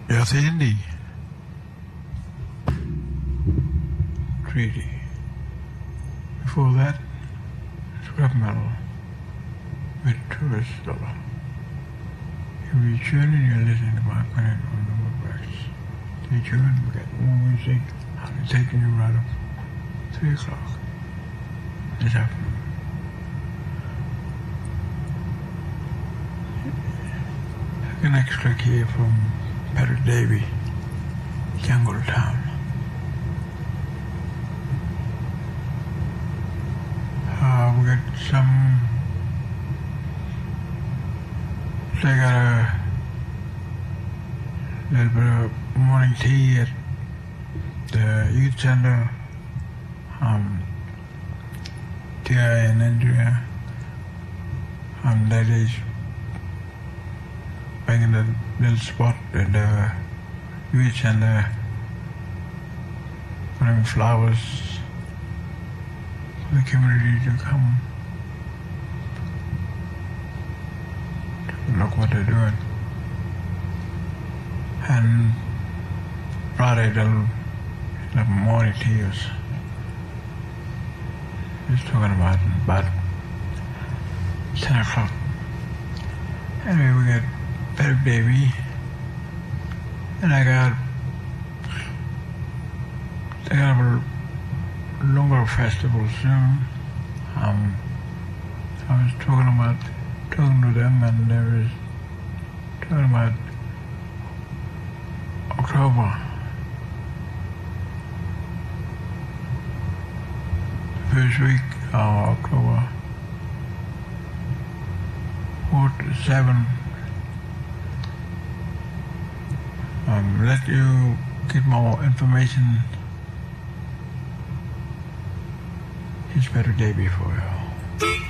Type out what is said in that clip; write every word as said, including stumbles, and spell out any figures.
Yathindi Treaty. Before that, scrap metal with tourist dollar. You'll be tuning and listening to my opinion on the woodworks. Stay tuned, we get more music. I'll be taking you right up three o'clock this afternoon. The next track here from Patrick Davey, Jungle Town. Uh, we got some, they got a little bit of morning tea at the youth center, um, T I and Andrea, um, ladies making a little spot at the youth center, putting flowers for the community to come to look what they're doing. And Friday they'll have morning teas. Just talking about about ten o'clock. Anyway, we got Patrick Davey, and I got I got a longer festival soon. Um, I was talking about talking to them, and there is talking about October. The first week of October, four to seven. Um, let you get more information. Here's Patrick Davey for you.